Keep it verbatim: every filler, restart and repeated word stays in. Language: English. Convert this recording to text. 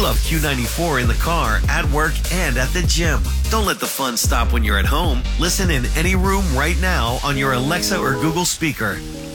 love Q ninety-four in the car, at work, and at the gym. Don't let the fun stop when you're at home. Listen in any room right now on your Alexa or Google speaker.